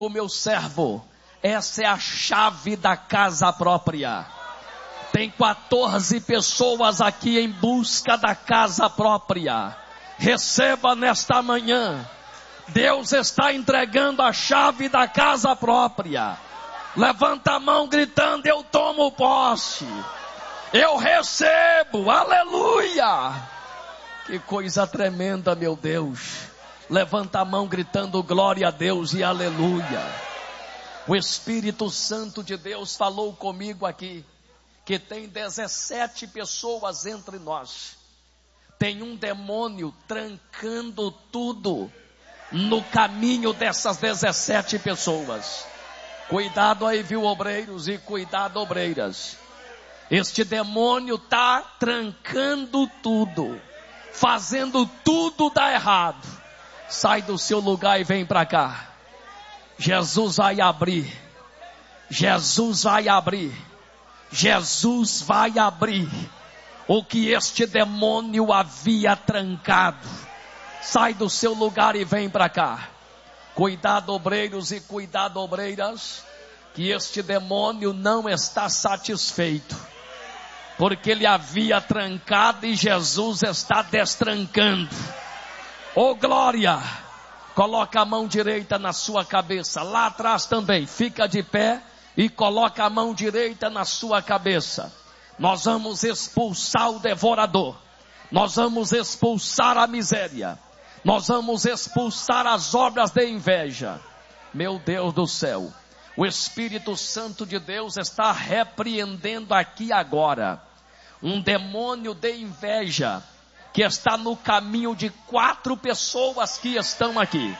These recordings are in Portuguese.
o meu servo, essa é a chave da casa própria. Tem 14 pessoas aqui em busca da casa própria. Receba nesta manhã. Deus está entregando a chave da casa própria. Levanta a mão gritando: eu tomo posse. Eu recebo. Aleluia. Que coisa tremenda, meu Deus. Levanta a mão gritando glória a Deus e aleluia. O Espírito Santo de Deus falou comigo aqui que tem 17 pessoas entre nós. Tem um demônio trancando tudo no caminho dessas 17 pessoas. Cuidado aí, viu, obreiros, e cuidado, obreiras. Este demônio está trancando tudo, fazendo tudo dar errado. Sai do seu lugar e vem para cá. Jesus vai abrir. Jesus vai abrir. Jesus vai abrir o que este demônio havia trancado. Sai do seu lugar e vem para cá. Cuidado, obreiros, e cuidado, obreiras, que este demônio não está satisfeito, porque ele havia trancado e Jesus está destrancando. Oh glória! Coloca a mão direita na sua cabeça, lá atrás também, fica de pé e coloca a mão direita na sua cabeça. Nós vamos expulsar o devorador, nós vamos expulsar a miséria, nós vamos expulsar as obras de inveja. Meu Deus do céu, o Espírito Santo de Deus está repreendendo aqui agora um demônio de inveja que está no caminho de 4 pessoas que estão aqui.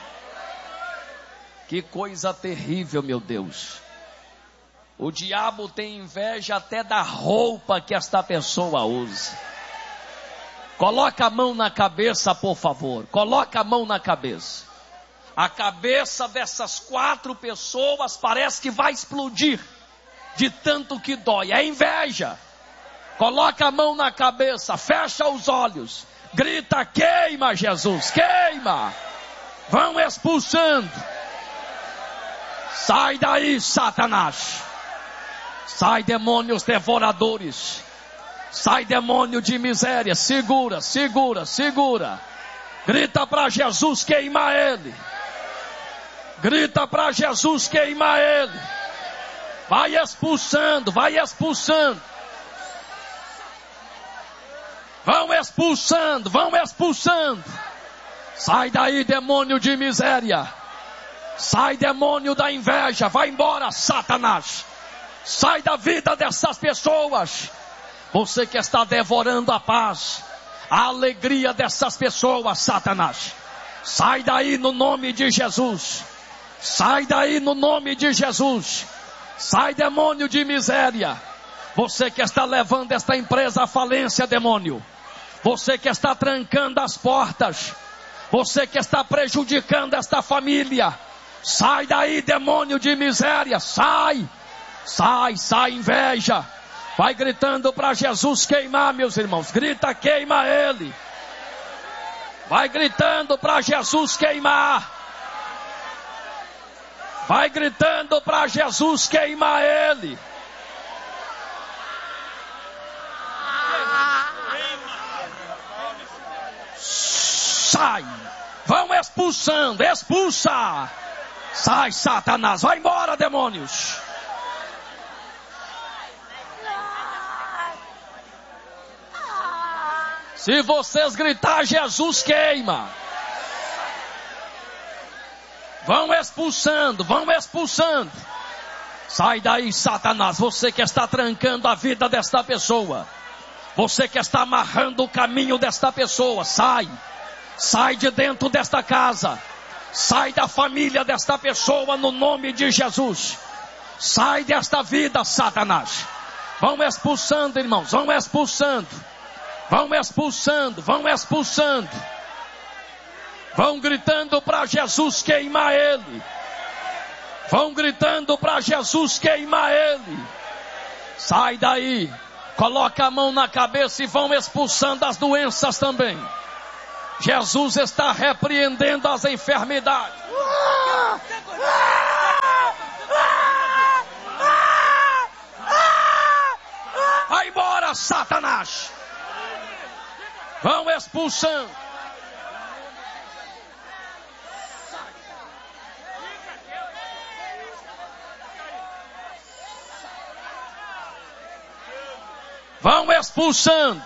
Que coisa terrível, meu Deus. O diabo tem inveja até da roupa que esta pessoa usa. Coloca a mão na cabeça, por favor. Coloca a mão na cabeça. A cabeça dessas 4 pessoas parece que vai explodir de tanto que dói. É inveja. Coloca a mão na cabeça, fecha os olhos, grita: queima, Jesus, queima. Vão expulsando. Sai daí, Satanás. Sai, demônios devoradores. Sai, demônio de miséria. Segura, segura, segura. Grita para Jesus queimar ele. Grita para Jesus queimar ele. Vai expulsando, vai expulsando. Vão expulsando, vão expulsando. Sai daí, demônio de miséria. Sai, demônio da inveja. Vai embora, Satanás. Sai da vida dessas pessoas. Você que está devorando a paz, a alegria dessas pessoas, Satanás. Sai daí no nome de Jesus. Sai daí no nome de Jesus. Sai, demônio de miséria. Você que está levando esta empresa à falência, demônio. Você que está trancando as portas. Você que está prejudicando esta família. Sai daí, demônio de miséria. Sai. Sai, sai, inveja. Vai gritando para Jesus queimar, meus irmãos. Grita: queima ele. Vai gritando para Jesus queimar. Vai gritando para Jesus queimar ele. Sai. Vão expulsando. Expulsa. Sai, Satanás. Vai embora, demônios. Se vocês gritar, Jesus queima. Vão expulsando, vão expulsando. Sai daí, Satanás. Você que está trancando a vida desta pessoa. Você que está amarrando o caminho desta pessoa. Sai. Sai de dentro desta casa. Sai da família desta pessoa no nome de Jesus. Sai desta vida, Satanás. Vão expulsando, irmãos. Vão expulsando. Vão expulsando. Vão expulsando. Vão gritando para Jesus queimar ele. Vão gritando para Jesus queimar ele. Sai daí. Coloca a mão na cabeça e vão expulsando as doenças também. Jesus está repreendendo as enfermidades. Satanás. Vão expulsando. Vão expulsando.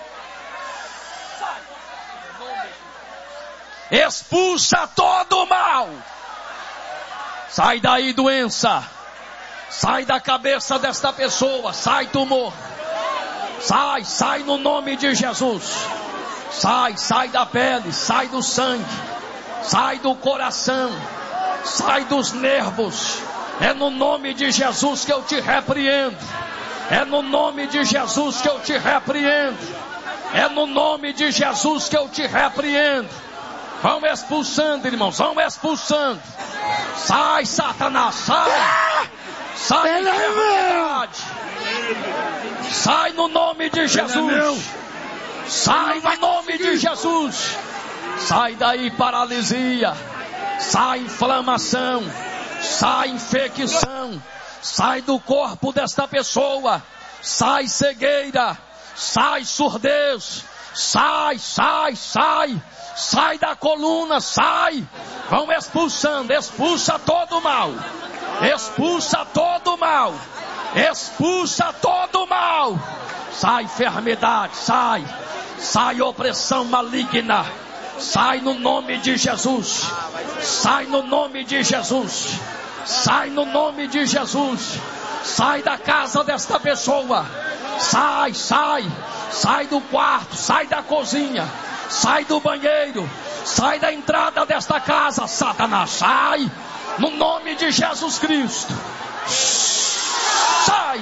Expulsa todo o mal. Sai daí, doença. Sai da cabeça desta pessoa. Sai, tumor. Sai no nome de Jesus. Sai da pele, sai do sangue, sai do coração, sai dos nervos. É no nome de Jesus que eu te repreendo. É no nome de Jesus que eu te repreendo. É no nome de Jesus que eu te repreendo. Vão expulsando, irmãos, vão expulsando. Sai, Satanás, sai. Sai da enfermidade. Sai no nome de Jesus. Sai no nome de Jesus. Sai daí paralisia. Sai inflamação. Sai infecção. Sai do corpo desta pessoa. Sai cegueira. Sai surdez. Sai. Sai da coluna, sai. Vão expulsando, expulsa todo o mal. Expulsa todo o mal. Expulsa todo o mal. Sai enfermidade, sai. Sai opressão maligna. Sai no nome de Jesus. Sai no nome de Jesus. Sai no nome de Jesus. Sai da casa desta pessoa. Sai. Sai do quarto, sai da cozinha. Sai do banheiro, sai da entrada desta casa, Satanás, sai, no nome de Jesus Cristo, sai,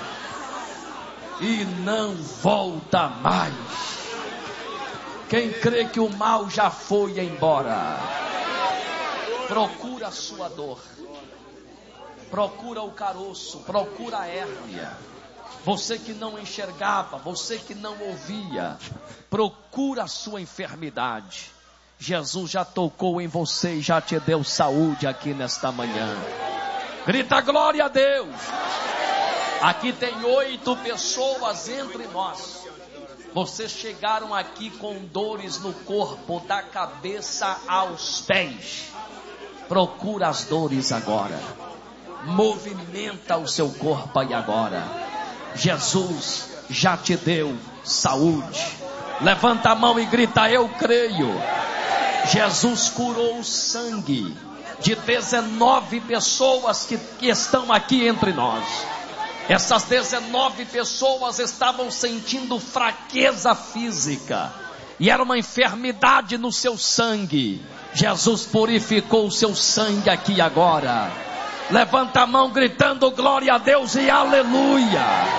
e não volta mais. Quem crê que o mal já foi embora, procura a sua dor, procura o caroço, procura a hérnia. Você que não enxergava, você que não ouvia, procura a sua enfermidade. Jesus já tocou em você e já te deu saúde aqui nesta manhã. Grita glória a Deus. Aqui tem 8 pessoas entre nós. Vocês chegaram aqui com dores no corpo, da cabeça aos pés. Procura as dores agora. Movimenta o seu corpo aí agora. Jesus já te deu saúde. Levanta a mão e grita: eu creio. Jesus curou o sangue de 19 pessoas que estão aqui entre nós. Essas 19 pessoas estavam sentindo fraqueza física e era uma enfermidade no seu sangue. Jesus purificou o seu sangue aqui agora. Levanta a mão gritando glória a Deus e aleluia.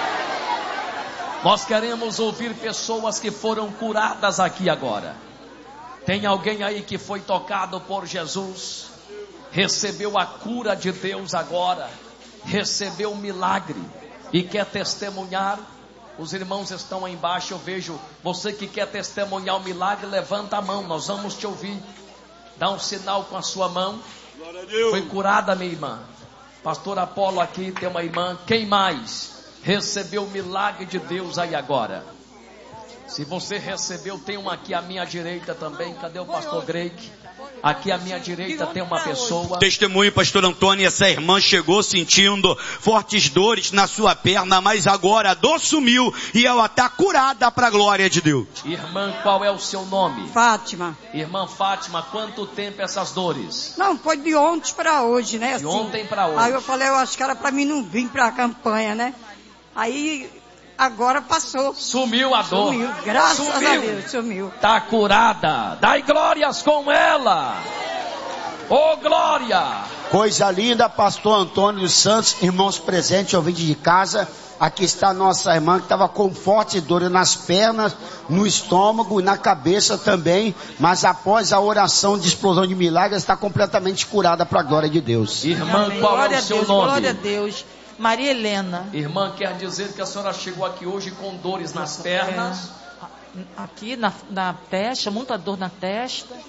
Nós queremos ouvir pessoas que foram curadas aqui agora. Tem alguém aí que foi tocado por Jesus, recebeu a cura de Deus agora, recebeu um milagre e quer testemunhar? Os irmãos estão aí embaixo, eu vejo. Você que quer testemunhar o milagre, levanta a mão, nós vamos te ouvir. Dá um sinal com a sua mão. Foi curada, minha irmã. Pastor Apolo aqui tem uma irmã. Quem mais recebeu o milagre de Deus aí agora? Se você recebeu, tem uma aqui à minha direita também. Cadê o pastor Greg? Aqui à minha direita tem uma pessoa. Testemunho, pastor Antônio, essa irmã chegou sentindo fortes dores na sua perna, mas agora a dor sumiu e ela está curada para a glória de Deus. Irmã, qual é o seu nome? Fátima. Irmã Fátima, quanto tempo essas dores? Não, foi de ontem para hoje, né? De ontem para hoje. Aí eu falei, eu acho que era para mim não vir para a campanha, né? Aí agora passou. Sumiu a dor. Sumiu, graças a Deus, sumiu. Está curada. Dai glórias com ela. Ô glória. Coisa linda, pastor Antônio dos Santos, irmãos presentes, ouvintes de casa. Aqui está a nossa irmã que estava com forte dor nas pernas, no estômago e na cabeça também. Mas após a oração de explosão de milagres, está completamente curada para a glória de Deus. Irmã, qual é o seu nome? Glória a Deus. Maria Helena. Irmã, quer dizer que a senhora chegou aqui hoje com dores nas pernas? Aqui na testa, muita dor na testa.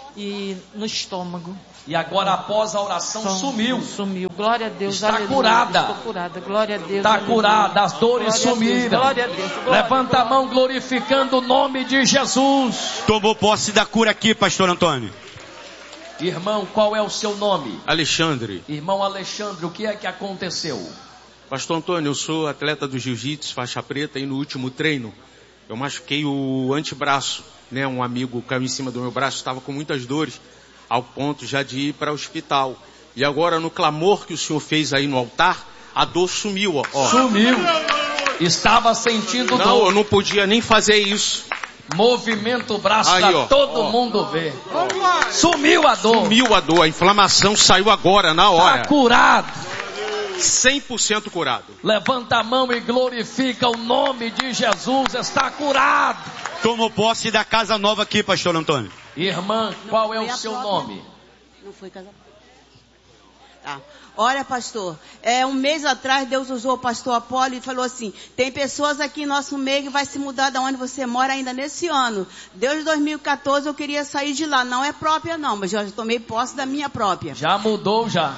e no estômago. E agora após a oração sumiu. Sumiu. Glória a Deus. Está aleluia. curada. Estou curada. Glória a Deus. Está aleluia. curada, as dores sumiram. Glória a Deus. Levanta a mão glorificando o nome de Jesus. Tomou posse da cura aqui, pastor Antônio. Irmão, qual é o seu nome? Alexandre. Irmão Alexandre, o que é que aconteceu? Pastor Antônio, eu sou atleta do jiu-jitsu, faixa preta, e no último treino eu machuquei o antebraço, né? Um amigo caiu em cima do meu braço, estava com muitas dores, ao ponto já de ir para o hospital. E agora, no clamor que o senhor fez aí no altar, a dor sumiu, ó. Sumiu. Estava sentindo dor. Não, eu não podia nem fazer isso. Movimento o braço aí, pra ó, todo mundo ver. Sumiu a dor. Sumiu a dor, a inflamação saiu agora, na hora. Está curado. 100% curado. Levanta a mão e glorifica o nome de Jesus. Está curado. Tomou posse da casa nova aqui, pastor Antônio. Irmã, qual é o seu nome? Não foi casado. Tá. Olha, pastor, um mês atrás Deus usou o pastor Apolo e falou assim, tem pessoas aqui em nosso meio que vai se mudar da onde você mora ainda nesse ano. Desde 2014 eu queria sair de lá, não é própria não, mas já tomei posse da minha própria. Já mudou já.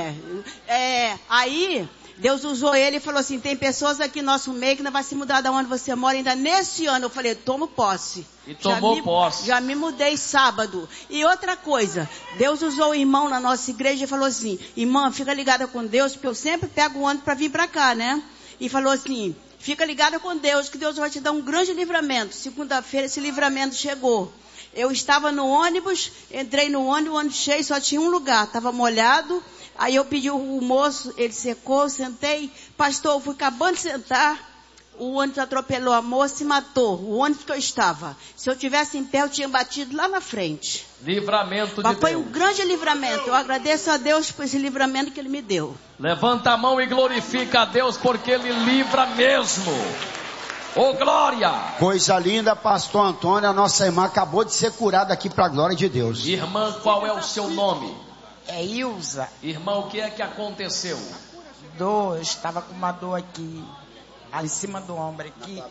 Aí Deus usou ele e falou assim, tem pessoas aqui em nosso meio que não vai se mudar da onde você mora ainda nesse ano. Eu falei, tomo posse. E tomou posse. Já me mudei sábado. E outra coisa, Deus usou o irmão na nossa igreja e falou assim, irmã, fica ligada com Deus, porque eu sempre pego o ônibus para vir para cá, né? E falou assim, fica ligada com Deus, que Deus vai te dar um grande livramento. Segunda-feira esse livramento chegou. Eu estava no ônibus, entrei no ônibus, o ônibus cheio, só tinha um lugar, estava molhado. Aí eu pedi o moço, ele secou, sentei. Pastor, eu fui acabando de sentar, o ônibus atropelou a moça e matou o ônibus que eu estava. Se eu tivesse em pé, eu tinha batido lá na frente. Livramento Mas de foi Deus. um grande livramento. Eu agradeço a Deus por esse livramento que Ele me deu. Levanta a mão e glorifica a Deus, porque Ele livra mesmo. Ô glória! Coisa linda, pastor Antônio, a nossa irmã acabou de ser curada aqui para a glória de Deus. Irmã, qual é o seu nome? É Ilza. Irmã, o que é que aconteceu? Eu estava com uma dor aqui, em cima do ombro aqui.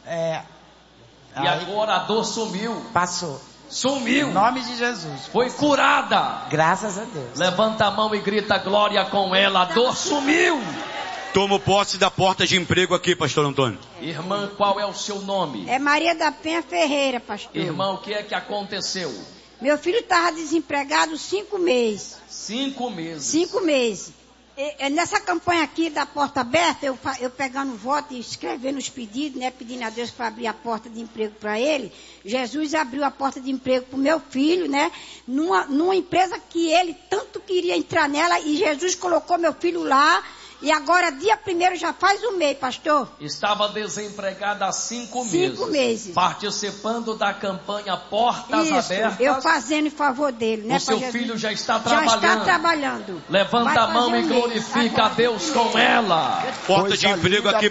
E agora a dor sumiu. Passou. Sumiu. Em nome de Jesus. Foi curada. Graças a Deus. Levanta a mão e grita glória com ela. A dor sumiu. Tomo posse da porta de emprego aqui, pastor Antônio. Irmã, qual é o seu nome? É Maria da Penha Ferreira, pastor. Irmão, o que é que aconteceu? Meu filho estava desempregado 5 meses. 5 meses. 5 meses. Nessa campanha aqui da porta aberta, eu pegando voto e escrevendo os pedidos, né, pedindo a Deus para abrir a porta de emprego para ele. Jesus abriu a porta de emprego para o meu filho, né, numa empresa que ele tanto queria entrar nela, e Jesus colocou meu filho lá. E agora, dia 1º, já faz um mês, pastor. Estava desempregada há 5 meses. 5 meses. Participando da campanha Portas Isso, Abertas. eu fazendo em favor dele, né? O seu filho já está trabalhando. Já está trabalhando. Levanta a mão e glorifica a Deus com ela. Porta de emprego aqui.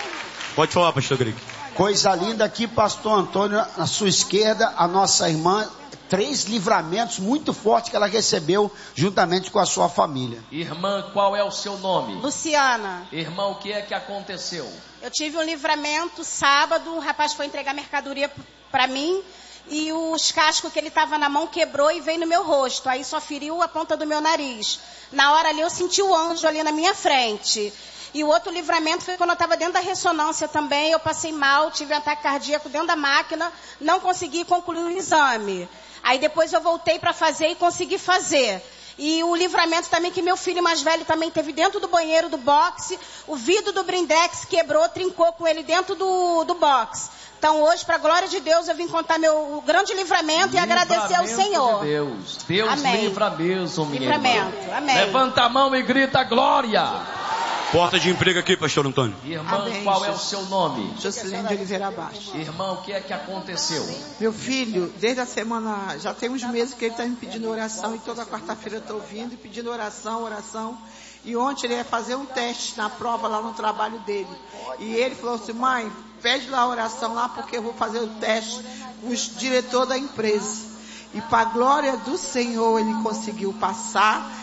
Pode falar, pastor Greg. Coisa linda aqui, pastor Antônio, à sua esquerda, a nossa irmã. 3 livramentos muito fortes que ela recebeu juntamente com a sua família. Irmã, qual é o seu nome? Luciana. Irmão, o que é que aconteceu? Eu tive um livramento sábado, o rapaz foi entregar mercadoria para mim e os cascos que ele estava na mão quebrou e veio no meu rosto. Aí só feriu a ponta do meu nariz. Na hora ali eu senti o anjo ali na minha frente. E o outro livramento foi quando eu estava dentro da ressonância também. Eu passei mal, tive um ataque cardíaco dentro da máquina, não consegui concluir o exame. Aí depois eu voltei para fazer e consegui fazer. E o livramento também que meu filho mais velho também teve dentro do banheiro do boxe. O vidro do blindex quebrou, trincou com ele dentro do boxe. Então hoje, para a glória de Deus, eu vim contar meu grande livramento e agradecer ao Senhor. Deus amém. Livra mesmo, minha livramento, irmã. amém. Levanta a mão e grita glória. Porta de emprego aqui, pastor Antônio. Irmã, amém, qual é o seu nome? Jocilene de Oliveira Abaixo. Irmão, o que é que aconteceu? Meu filho, desde a semana, já tem uns meses que ele está me pedindo oração, e toda quarta-feira eu estou vindo e pedindo oração. E ontem ele ia fazer um teste na prova lá no trabalho dele. E ele falou assim, mãe, pede lá a oração lá, porque eu vou fazer o teste com o diretor da empresa. E para a glória do Senhor ele conseguiu passar.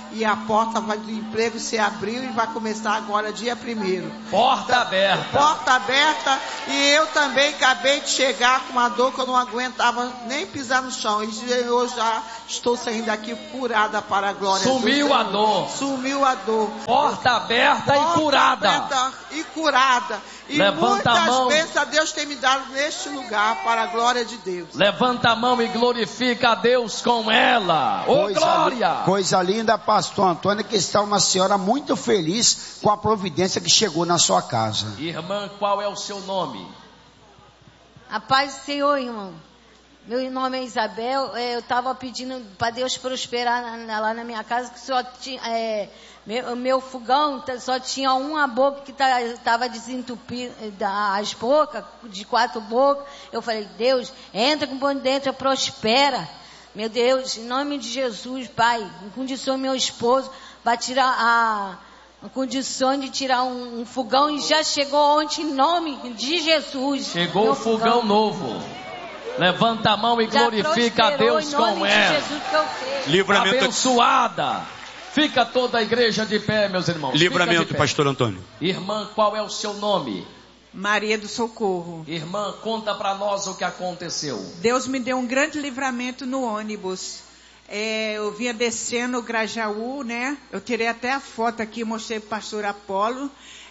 e a porta do emprego se abriu e vai começar agora dia 1º. Porta aberta. Porta aberta. E eu também acabei de chegar com uma dor que eu não aguentava nem pisar no chão. E eu já estou saindo daqui curada para a glória do Senhor. Sumiu a dor. Sumiu a dor. Porta aberta e curada. Aberta e curada. E levanta a mão. muitas bênçãos Deus tem me dado neste lugar para a glória de Deus. Levanta a mão e glorifica a Deus com ela. Ô, glória! Coisa linda, pastor Antônio, que está uma senhora muito feliz com a providência que chegou na sua casa. Irmã, qual é o seu nome? A paz do Senhor, irmão. Meu nome é Isabel. Eu estava pedindo para Deus prosperar lá na minha casa, que só tinha... Meu fogão só tinha uma boca que estava desentupida, as bocas, de 4 bocas. Eu falei, Deus, entra com por dentro, prospera. Meu Deus, em nome de Jesus, Pai, condicione meu esposo para tirar a condição de tirar um fogão, e já chegou ontem em nome de Jesus. Chegou o fogão novo. Levanta a mão e glorifica a Deus com ela. Livramento. Abençoada. Fica toda a igreja de pé, meus irmãos. Livramento, pastor Antônio. Irmã, qual é o seu nome? Maria do Socorro. Irmã, conta para nós o que aconteceu. Deus me deu um grande livramento no ônibus. Eu vinha descendo o Grajaú, né? Eu tirei até a foto aqui, mostrei para o pastor Apolo.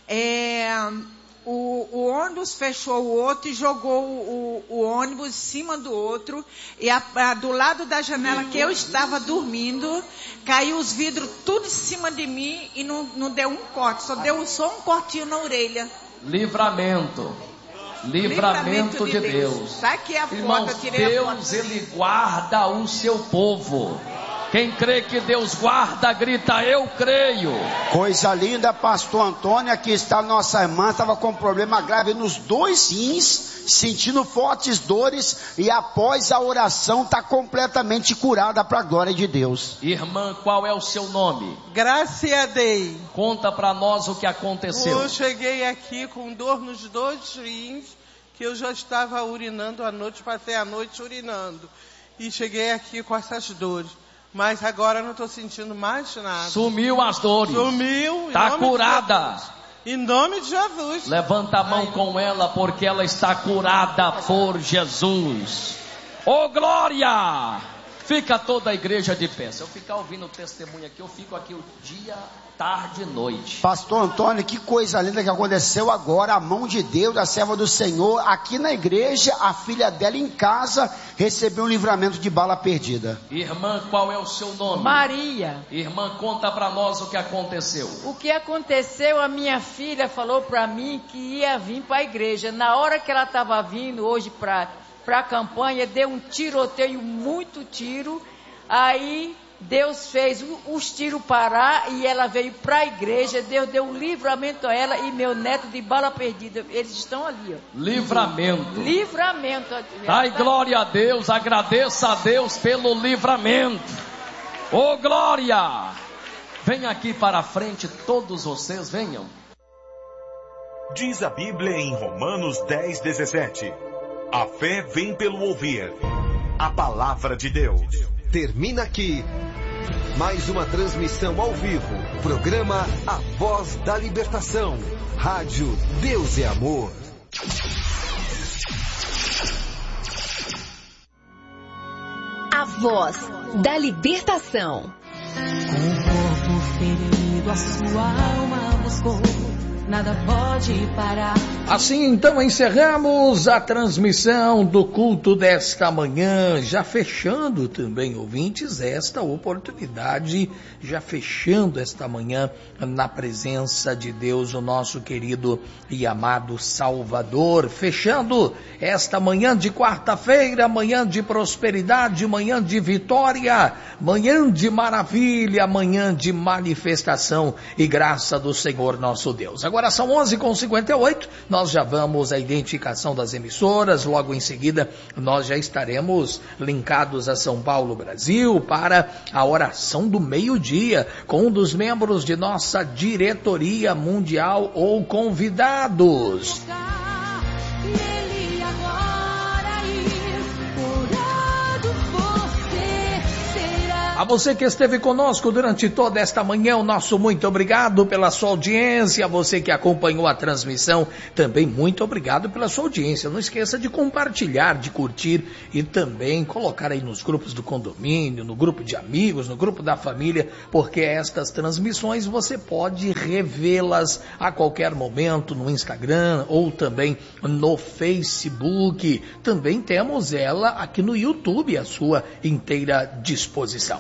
O ônibus fechou o outro e jogou o ônibus em cima do outro. E do lado da janela que eu estava dormindo, caiu os vidros tudo em cima de mim e não deu um corte. Só deu só um cortinho na orelha. Livramento de Deus. Tá aqui a foto, irmãos, eu tirei Deus, a foto. Ele guarda o seu povo. Quem crê que Deus guarda, grita, eu creio. Coisa linda, pastor Antônio, aqui está nossa irmã, estava com problema grave nos 2 rins, sentindo fortes dores, e após a oração está completamente curada para a glória de Deus. Irmã, qual é o seu nome? Gracia Dei. Conta para nós o que aconteceu. Eu cheguei aqui com dor nos 2 rins, que eu já estava urinando à noite, passei a noite urinando, e cheguei aqui com essas dores. Mas agora não estou sentindo mais nada. Sumiu as dores. Sumiu. Está curada. Em nome de Jesus. Levanta a mão com ela, porque ela está curada por Jesus. Ô, glória! Fica toda a igreja de pé. Se eu ficar ouvindo o testemunho aqui, eu fico aqui o dia, tarde e noite. Pastor Antônio, que coisa linda que aconteceu agora. A mão de Deus, a serva do Senhor, aqui na igreja, a filha dela em casa, recebeu um livramento de bala perdida. Irmã, qual é o seu nome? Maria. Irmã, conta para nós o que aconteceu. O que aconteceu, a minha filha falou para mim que ia vir para a igreja. Na hora que ela estava vindo hoje para a campanha, deu um tiroteio, muito tiro. Aí Deus fez os tiros parar e ela veio para a igreja. Deus deu um livramento a ela e meu neto de bala perdida. Eles estão ali, ó. Livramento. Livramento. Dai glória a Deus, agradeça a Deus pelo livramento. Ô, glória! Venha aqui para a frente, todos vocês venham. Diz a Bíblia em Romanos 10:17. A fé vem pelo ouvir a palavra de Deus. Termina aqui mais uma transmissão ao vivo. Programa A Voz da Libertação. Rádio Deus é Amor. A Voz da Libertação. Com o corpo ferido, a sua alma buscou. Nada pode parar. Assim então encerramos a transmissão do culto desta manhã, já fechando também, ouvintes, esta oportunidade, já fechando esta manhã na presença de Deus, o nosso querido e amado Salvador, fechando esta manhã de quarta-feira, manhã de prosperidade, manhã de vitória, manhã de maravilha, manhã de manifestação e graça do Senhor nosso Deus. Agora são 11h58, nós já vamos à identificação das emissoras, logo em seguida nós já estaremos linkados a São Paulo, Brasil, para a oração do meio-dia, com um dos membros de nossa diretoria mundial ou convidados. você que esteve conosco durante toda esta manhã, o nosso muito obrigado pela sua audiência. A você que acompanhou a transmissão, também muito obrigado pela sua audiência. Não esqueça de compartilhar, de curtir e também colocar aí nos grupos do condomínio, no grupo de amigos, no grupo da família, porque estas transmissões você pode revê-las a qualquer momento no Instagram ou também no Facebook. Também temos ela aqui no YouTube à sua inteira disposição.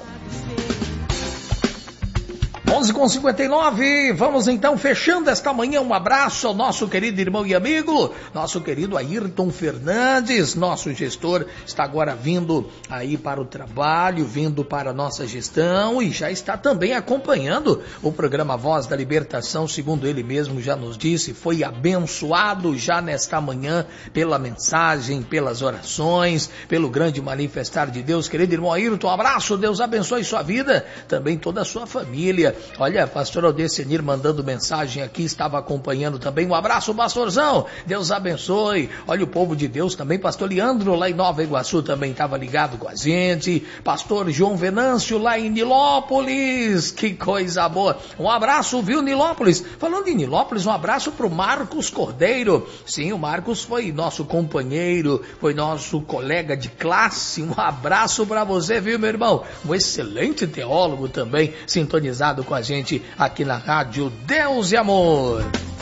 11h59, vamos então fechando esta manhã. Um abraço ao nosso querido irmão e amigo, nosso querido Ayrton Fernandes, nosso gestor, está agora vindo aí para o trabalho, vindo para a nossa gestão e já está também acompanhando o programa Voz da Libertação, segundo ele mesmo já nos disse, foi abençoado já nesta manhã pela mensagem, pelas orações, pelo grande manifestar de Deus. Querido irmão Ayrton, um abraço, Deus abençoe sua vida, também toda a sua família. Olha, pastor Aldecenir mandando mensagem aqui, estava acompanhando também. Um abraço, pastorzão, Deus abençoe. Olha o povo de Deus também, pastor Leandro lá em Nova Iguaçu também estava ligado com a gente. Pastor João Venâncio lá em Nilópolis, que coisa boa. Um abraço, viu, Nilópolis? Falando em Nilópolis, um abraço pro Marcos Cordeiro. Sim, o Marcos foi nosso companheiro, foi nosso colega de classe. Um abraço para você, viu, meu irmão? Um excelente teólogo também, sintonizado com a gente aqui na Rádio Deus e Amor.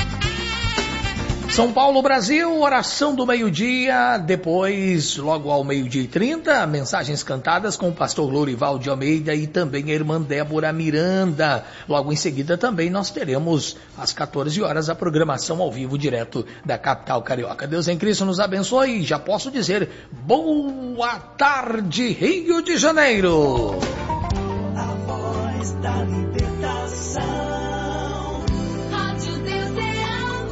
São Paulo, Brasil, oração do meio-dia, depois, logo ao 12h30, mensagens cantadas com o pastor Lourival de Almeida e também a irmã Débora Miranda. Logo em seguida também nós teremos às 14 horas a programação ao vivo direto da capital carioca. Deus em Cristo nos abençoe e já posso dizer, boa tarde, Rio de Janeiro. A voz da libertação. Rádio Deus é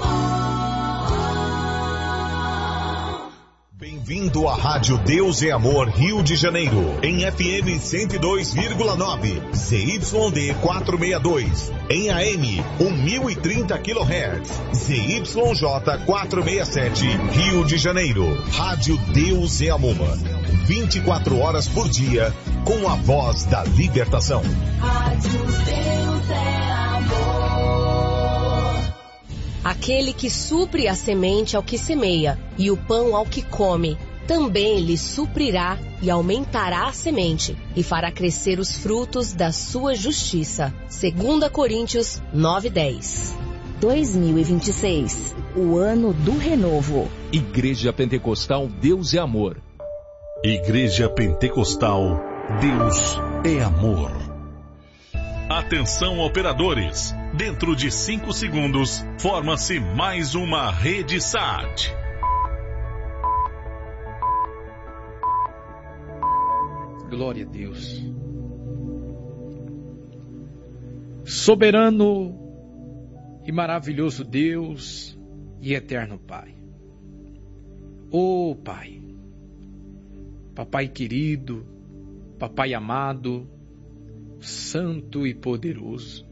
amor. Bem-vindo à Rádio Deus é Amor Rio de Janeiro, em FM 102,9, ZYD 462, em AM 1030 kHz, ZYJ 467, Rio de Janeiro. Rádio Deus é Amor, 24 horas por dia, com a voz da libertação. Rádio Deus é amor. Aquele que supre a semente ao que semeia e o pão ao que come, também lhe suprirá e aumentará a semente e fará crescer os frutos da sua justiça. 2 Coríntios 9:10. 2026, o ano do renovo. Igreja Pentecostal Deus é Amor. Igreja Pentecostal Deus é Amor. Atenção, operadores. Dentro de 5 segundos, forma-se mais uma rede SAT. Glória a Deus. Soberano e maravilhoso Deus e eterno Pai. Ô Pai, Papai querido, Papai amado, santo e poderoso.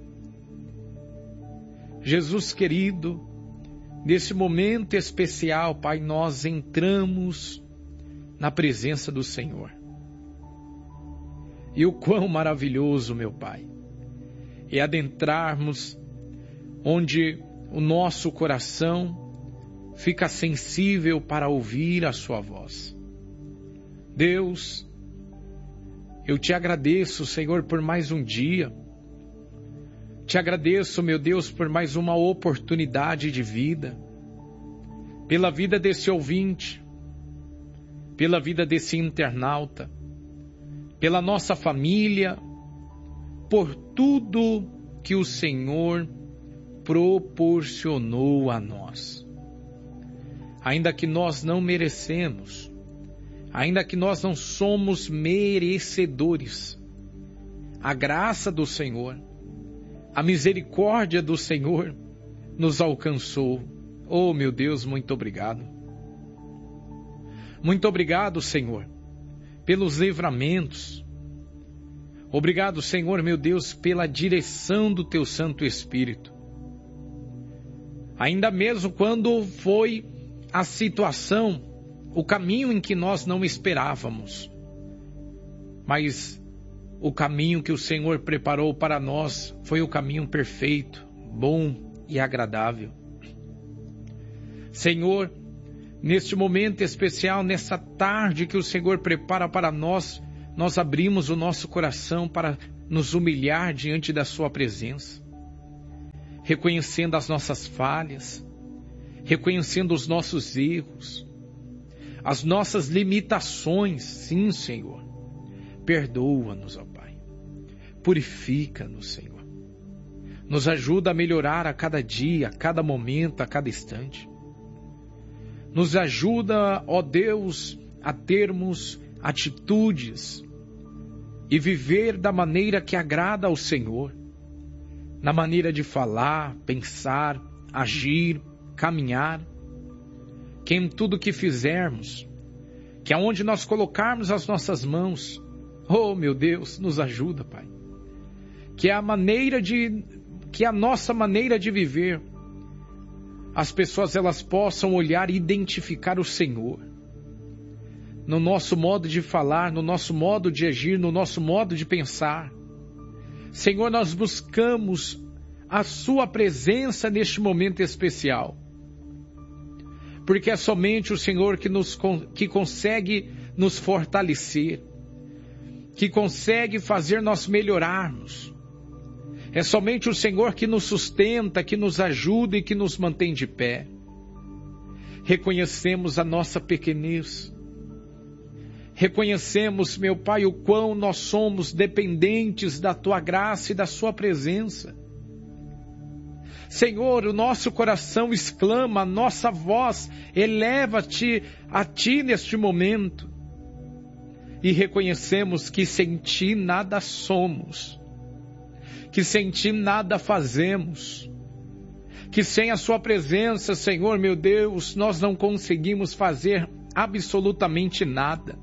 Jesus querido, nesse momento especial, Pai, nós entramos na presença do Senhor. E o quão maravilhoso, meu Pai, é adentrarmos onde o nosso coração fica sensível para ouvir a sua voz. Deus, eu te agradeço, Senhor, por mais um dia. Te agradeço, meu Deus, por mais uma oportunidade de vida. Pela vida desse ouvinte, pela vida desse internauta, pela nossa família, por tudo que o Senhor proporcionou a nós. Ainda que nós não merecemos, ainda que nós não somos merecedores, a graça do Senhor, a misericórdia do Senhor nos alcançou. Oh, meu Deus, muito obrigado. Muito obrigado, Senhor, pelos livramentos. Obrigado, Senhor, meu Deus, pela direção do Teu Santo Espírito. Ainda mesmo quando foi a situação, o caminho em que nós não esperávamos. Mas o caminho que o Senhor preparou para nós foi o caminho perfeito, bom e agradável. Senhor, neste momento especial, nessa tarde que o Senhor prepara para nós, nós abrimos o nosso coração para nos humilhar diante da sua presença, reconhecendo as nossas falhas, reconhecendo os nossos erros, as nossas limitações. Sim, Senhor. Perdoa-nos, ó Pai. Purifica-nos, Senhor. Nos ajuda a melhorar a cada dia, a cada momento, a cada instante. Nos ajuda, ó Deus, a termos atitudes e viver da maneira que agrada ao Senhor. Na maneira de falar, pensar, agir, caminhar. Que em tudo que fizermos, que aonde nós colocarmos as nossas mãos, oh meu Deus, nos ajuda, Pai. Que a nossa maneira de viver, as pessoas elas possam olhar e identificar o Senhor. No nosso modo de falar, no nosso modo de agir, no nosso modo de pensar. Senhor, nós buscamos a sua presença neste momento especial. Porque é somente o Senhor que consegue nos fortalecer, que consegue fazer nós melhorarmos. É somente o Senhor que nos sustenta, que nos ajuda e que nos mantém de pé. Reconhecemos a nossa pequenez. Reconhecemos, meu Pai, o quão nós somos dependentes da Tua graça e da Sua presença. Senhor, o nosso coração exclama, a nossa voz eleva-te a Ti neste momento. E reconhecemos que sem Ti nada somos, que sem Ti nada fazemos, que sem a Sua presença, Senhor, meu Deus, nós não conseguimos fazer absolutamente nada.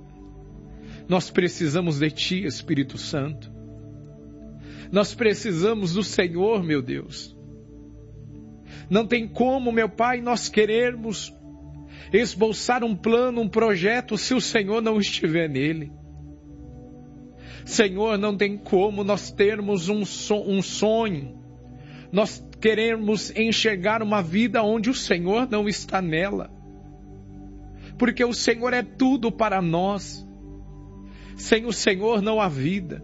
Nós precisamos de Ti, Espírito Santo. Nós precisamos do Senhor, meu Deus. Não tem como, meu Pai, nós querermos esboçar um plano, um projeto, se o Senhor não estiver nele. Senhor, não tem como nós termos um sonho, nós queremos enxergar uma vida onde o Senhor não está nela. Porque o Senhor é tudo para nós. Sem o Senhor não há vida.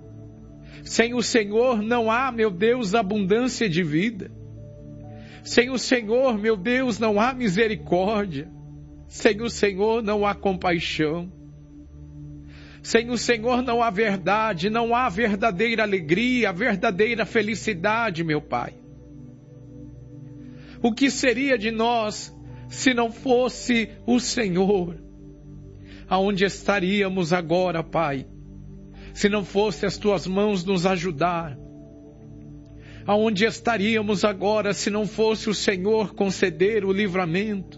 Sem o Senhor não há, meu Deus, abundância de vida. Sem o Senhor, meu Deus, não há misericórdia. Sem o Senhor não há compaixão. Sem o Senhor não há verdade, não há verdadeira alegria, verdadeira felicidade, meu Pai. O que seria de nós se não fosse o Senhor? Aonde estaríamos agora, Pai? Se não fosse as Tuas mãos nos ajudar? Aonde estaríamos agora se não fosse o Senhor conceder o livramento?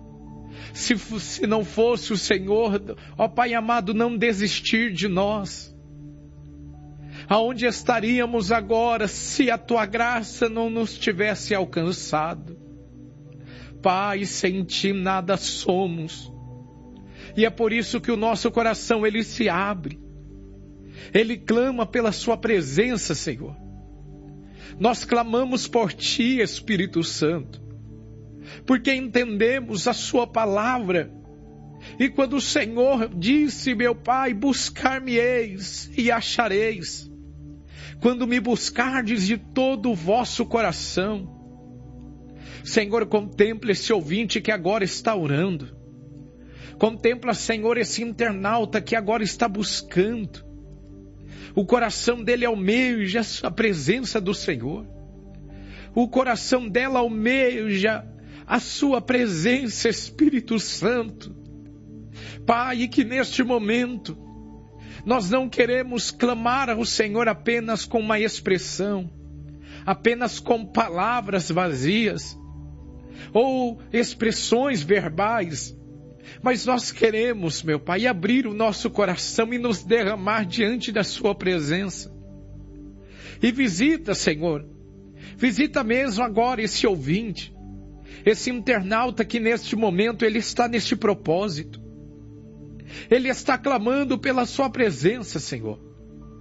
Se não fosse o Senhor, ó Pai amado, não desistir de nós? Aonde estaríamos agora se a Tua graça não nos tivesse alcançado? Pai, sem Ti nada somos. E é por isso que o nosso coração, ele se abre. Ele clama pela Sua presença, Senhor. Nós clamamos por Ti, Espírito Santo, porque entendemos a Sua palavra. E quando o Senhor disse, meu Pai, buscar-me-eis e achareis, quando me buscardes de todo o vosso coração. Senhor, contempla esse ouvinte que agora está orando. Contempla, Senhor, esse internauta que agora está buscando. O coração dele almeja a presença do Senhor. O coração dela almeja a Sua presença, Espírito Santo. Pai, e que neste momento nós não queremos clamar ao Senhor apenas com uma expressão, apenas com palavras vazias, ou expressões verbais, mas nós queremos, meu Pai, abrir o nosso coração e nos derramar diante da Sua presença. E visita, Senhor, visita mesmo agora esse ouvinte, esse internauta que neste momento ele está neste propósito. Ele está clamando pela Sua presença, Senhor.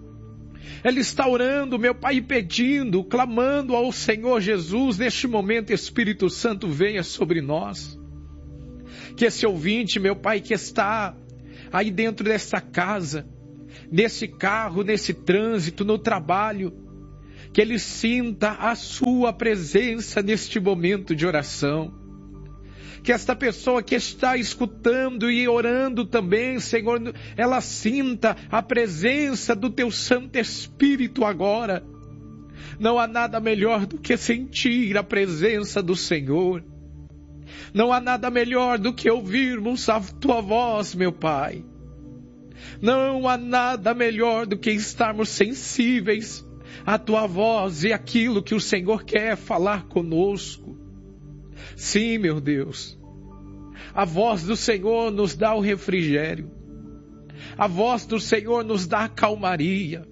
Ela está orando, meu Pai, pedindo, clamando ao Senhor Jesus. Neste momento, Espírito Santo, venha sobre nós. Que esse ouvinte, meu Pai, que está aí dentro dessa casa, nesse carro, nesse trânsito, no trabalho, que ele sinta a sua presença neste momento de oração. Que esta pessoa que está escutando e orando também, Senhor, ela sinta a presença do Teu Santo Espírito agora. Não há nada melhor do que sentir a presença do Senhor. Não há nada melhor do que ouvirmos a Tua voz, meu Pai. Não há nada melhor do que estarmos sensíveis à Tua voz e aquilo que o Senhor quer falar conosco. Sim, meu Deus, a voz do Senhor nos dá o refrigério, a voz do Senhor nos dá a calmaria.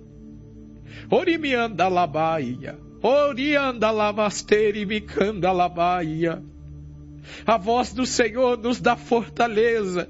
Orimianda labaia, orianda lavasteri micanda labaia. A voz do Senhor nos dá fortaleza,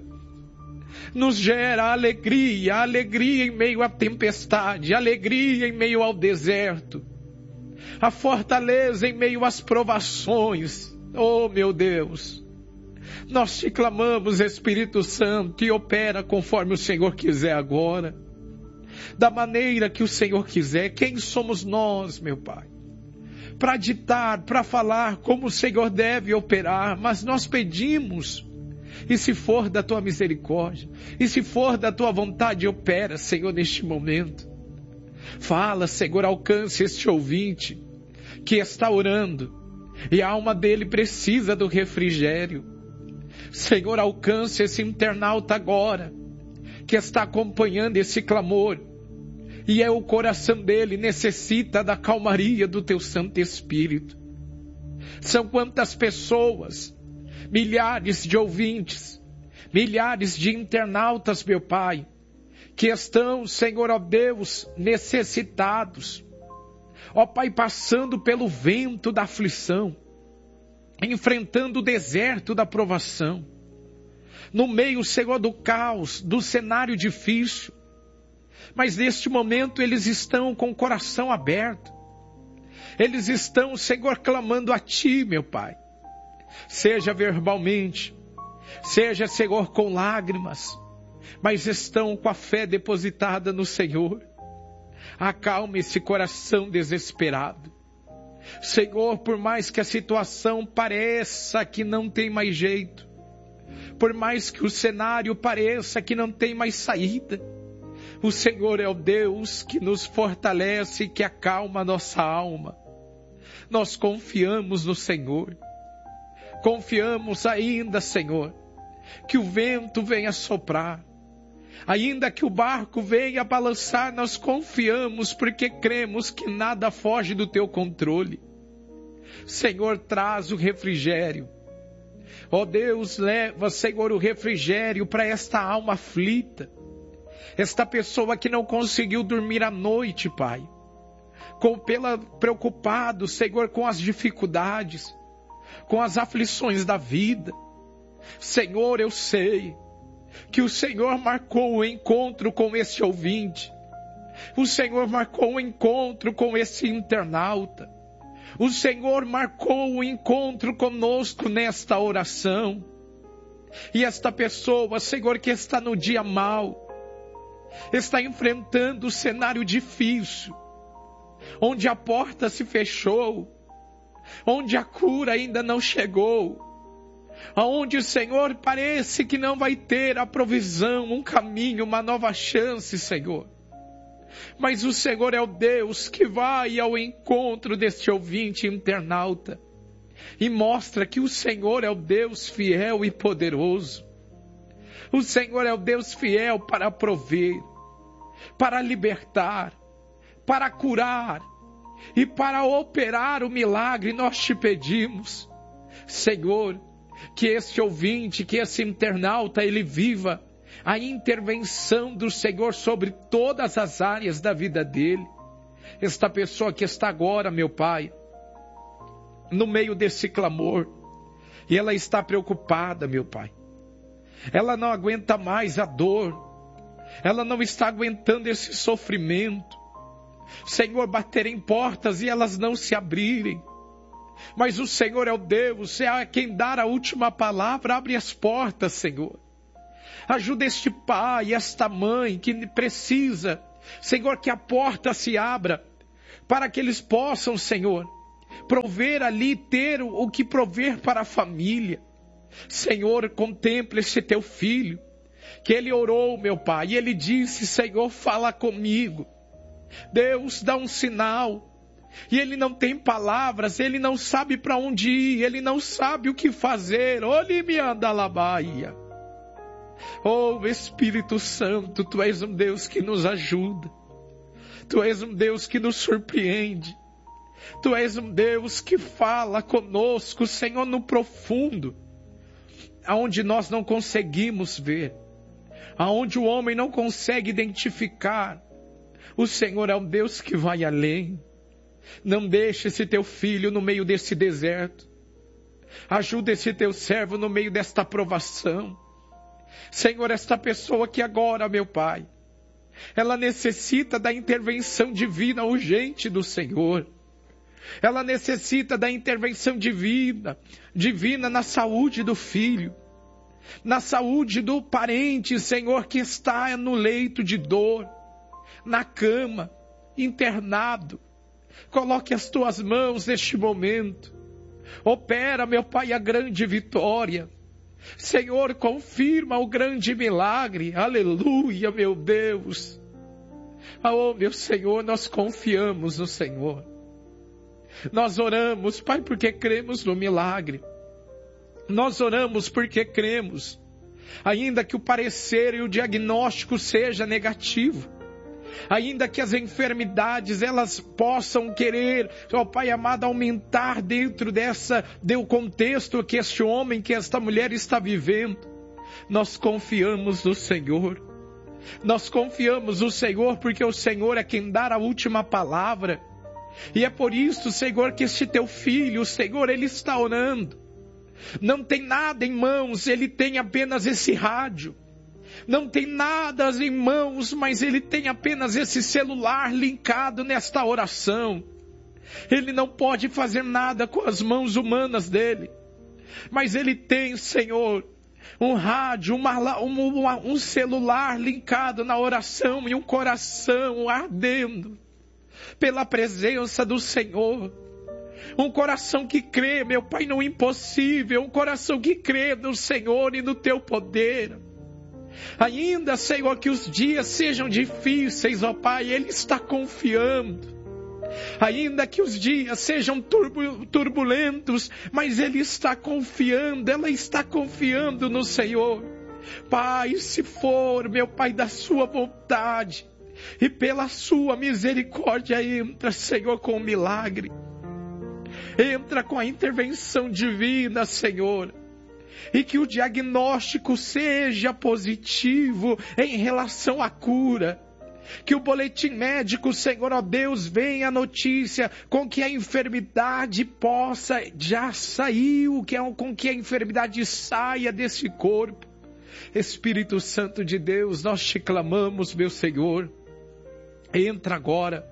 nos gera alegria, alegria em meio à tempestade, alegria em meio ao deserto, a fortaleza em meio às provações. Oh, meu Deus, nós te clamamos, Espírito Santo, e opera conforme o Senhor quiser agora, da maneira que o Senhor quiser. Quem somos nós, meu Pai, para ditar, para falar como o Senhor deve operar? Mas nós pedimos, e se for da Tua misericórdia, e se for da Tua vontade, opera, Senhor, neste momento. Fala, Senhor, alcance este ouvinte que está orando, e a alma dele precisa do refrigério. Senhor, alcance esse internauta agora, que está acompanhando esse clamor, e o coração dele necessita da calmaria do Teu Santo Espírito. São quantas pessoas, milhares de ouvintes, milhares de internautas, meu Pai, que estão, Senhor, ó Deus, necessitados, ó Pai, passando pelo vento da aflição, enfrentando o deserto da provação, no meio, Senhor, do caos, do cenário difícil, mas neste momento eles estão com o coração aberto, eles estão, Senhor, clamando a Ti, meu Pai, seja verbalmente, seja, Senhor, com lágrimas, mas estão com a fé depositada no Senhor. Acalme esse coração desesperado. Senhor, por mais que a situação pareça que não tem mais jeito, por mais que o cenário pareça que não tem mais saída, o Senhor é o Deus que nos fortalece e que acalma a nossa alma. Nós confiamos no Senhor. Confiamos ainda, Senhor, que o vento venha soprar, ainda que o barco venha balançar, nós confiamos porque cremos que nada foge do Teu controle. Senhor, traz o refrigério. Ó Deus, leva, Senhor, o refrigério para esta alma aflita, esta pessoa que não conseguiu dormir à noite, Pai, preocupado, Senhor, com as dificuldades, com as aflições da vida. Senhor, eu sei que o Senhor marcou o encontro com esse ouvinte, o Senhor marcou o encontro com esse internauta, o Senhor marcou o encontro conosco nesta oração, e esta pessoa, Senhor, que está no dia mau, está enfrentando o cenário difícil, onde a porta se fechou, onde a cura ainda não chegou, aonde o Senhor parece que não vai ter a provisão, um caminho, uma nova chance, Senhor. Mas o Senhor é o Deus que vai ao encontro deste ouvinte internauta e mostra que o Senhor é o Deus fiel e poderoso. O Senhor é o Deus fiel para prover, para libertar, para curar e para operar o milagre. Nós te pedimos, Senhor, que esse ouvinte, que esse internauta, ele viva a intervenção do Senhor sobre todas as áreas da vida dele. Esta pessoa que está agora, meu Pai, no meio desse clamor, e ela está preocupada, meu Pai. Ela não aguenta mais a dor, ela não está aguentando esse sofrimento. Senhor, bater em portas e elas não se abrirem. Mas o Senhor é o Deus, é quem dá a última palavra. Abre as portas, Senhor. Ajuda este pai, esta mãe que precisa, Senhor, que a porta se abra, para que eles possam, Senhor, prover ali, ter o que prover para a família. Senhor, contempla esse teu filho, que ele orou, meu Pai, e ele disse, Senhor, fala comigo. Deus, dá um sinal. E ele não tem palavras, ele não sabe para onde ir, ele não sabe o que fazer. Olhe me anda lá, Bahia. Oh, Espírito Santo, Tu és um Deus que nos ajuda. Tu és um Deus que nos surpreende. Tu és um Deus que fala conosco, Senhor, no profundo, aonde nós não conseguimos ver, aonde o homem não consegue identificar. O Senhor é um Deus que vai além. Não deixe esse teu filho no meio desse deserto. Ajuda esse teu servo no meio desta provação. Senhor, esta pessoa que agora, meu Pai, ela necessita da intervenção divina urgente do Senhor. Ela necessita da intervenção divina na saúde do filho, na saúde do parente, Senhor, que está no leito de dor, na cama, internado. Coloque as tuas mãos neste momento. Opera, meu Pai, a grande vitória. Senhor, confirma o grande milagre. Aleluia, meu Deus. Oh, meu Senhor, nós confiamos no Senhor. Nós oramos, Pai, porque cremos no milagre. Nós oramos porque cremos. Ainda que o parecer e o diagnóstico seja negativo. Ainda que as enfermidades elas possam querer, ó Pai amado, aumentar dentro do contexto que este homem, que esta mulher está vivendo, nós confiamos no Senhor. Nós confiamos no Senhor porque o Senhor é quem dá a última palavra. E é por isso, Senhor, que este teu filho, o Senhor, ele está orando. Não tem nada em mãos, ele tem apenas esse rádio. Não tem nada em mãos, mas ele tem apenas esse celular linkado nesta oração. Ele não pode fazer nada com as mãos humanas dele. Mas ele tem, Senhor, um rádio, um celular linkado na oração e um coração ardendo pela presença do Senhor. Um coração que crê, meu Pai, no impossível. Um coração que crê no Senhor e no teu poder. Ainda, Senhor, que os dias sejam difíceis, ó Pai, Ele está confiando. Ainda que os dias sejam turbulentos, mas Ele está confiando, ela está confiando no Senhor. Pai, se for, meu Pai, da sua vontade e pela sua misericórdia, entra, Senhor, com o milagre. Entra com a intervenção divina, Senhor. E que o diagnóstico seja positivo em relação à cura. Que o boletim médico, Senhor, ó Deus, venha a notícia com que a enfermidade possa já sair, com que a enfermidade saia desse corpo. Espírito Santo de Deus, nós te clamamos, meu Senhor. Entra agora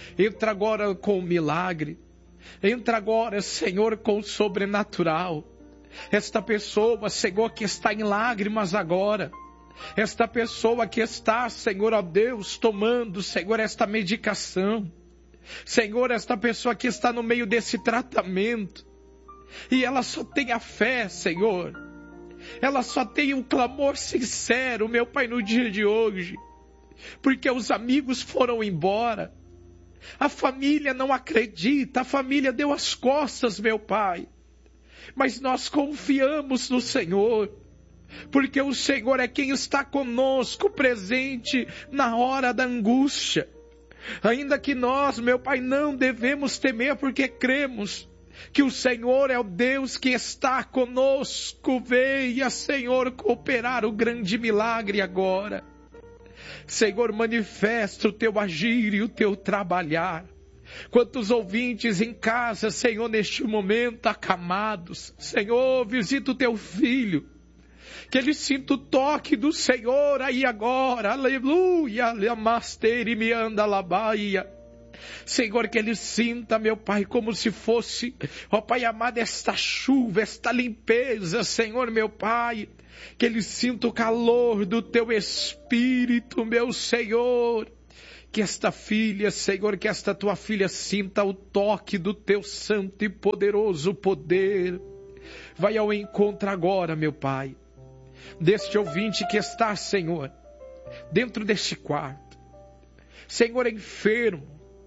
com o milagre. Entra agora, Senhor, com o sobrenatural. Esta pessoa, Senhor, que está em lágrimas agora. Esta pessoa que está, Senhor, ó Deus, tomando, Senhor, esta medicação. Senhor, esta pessoa que está no meio desse tratamento. E ela só tem a fé, Senhor. Ela só tem um clamor sincero, meu Pai, no dia de hoje. Porque os amigos foram embora. A família não acredita, a família deu as costas, meu Pai. Mas nós confiamos no Senhor, porque o Senhor é quem está conosco, presente na hora da angústia. Ainda que nós, meu Pai, não devemos temer, porque cremos que o Senhor é o Deus que está conosco. Venha, Senhor, cooperar o grande milagre agora. Senhor, manifesta o teu agir e o teu trabalhar. Quantos ouvintes em casa, Senhor, neste momento acamados. Senhor, visita o teu filho. Que ele sinta o toque do Senhor aí agora. Aleluia. Senhor, que ele sinta, meu Pai, como se fosse, ó Pai amado, esta chuva, esta limpeza, Senhor, meu Pai. Que ele sinta o calor do Teu Espírito, meu Senhor. Que esta filha, Senhor, que esta Tua filha sinta o toque do Teu santo e poderoso poder. Vai ao encontro agora, meu Pai, deste ouvinte que está, Senhor, dentro deste quarto. Senhor, enfermo,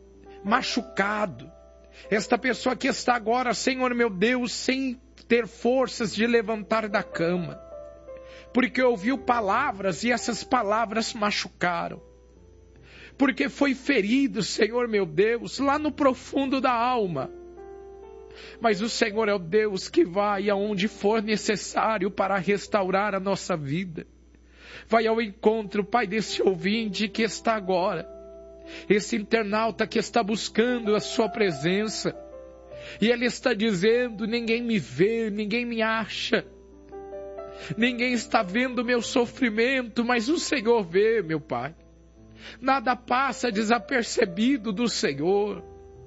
machucado. Esta pessoa que está agora, Senhor meu Deus, sem ter forças de levantar da cama. Porque ouviu palavras e essas palavras machucaram. Porque foi ferido, Senhor meu Deus, lá no profundo da alma. Mas o Senhor é o Deus que vai aonde for necessário para restaurar a nossa vida. Vai ao encontro, Pai, desse ouvinte que está agora. Esse internauta que está buscando a sua presença. E ele está dizendo, ninguém me vê, ninguém me acha. Ninguém está vendo o meu sofrimento, mas o Senhor vê, meu Pai. Nada passa desapercebido do Senhor.